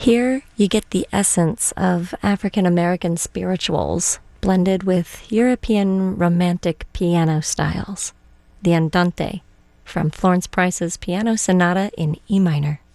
Here, you get the essence of African American spirituals blended with European romantic piano styles. The Andante from Florence Price's Piano Sonata in E minor.